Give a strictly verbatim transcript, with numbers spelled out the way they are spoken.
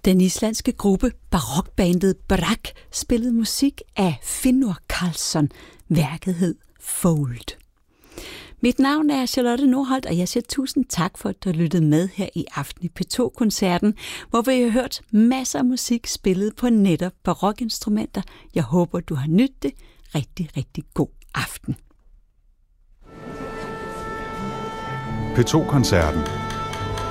Den islandske gruppe barokbandet Brak spillede musik af Finnur Karlsson. Værket hed Fold. Mit navn er Charlotte Nordholt, og jeg siger tusind tak for, at du lyttede med her i aften i P to-koncerten, hvor vi har hørt masser af musik spillet på netop barokinstrumenter. Jeg håber, du har nydt det. Rigtig, rigtig god aften. P to-koncerten